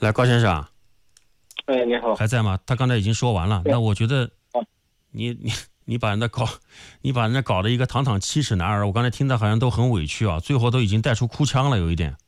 来，高先生。 哎，你好。 还在吗？他刚才已经说完了。那我觉得你把人家搞得一个堂堂七尺男儿，我刚才听他好像都很委屈啊，最后都已经带出哭腔了，有一点。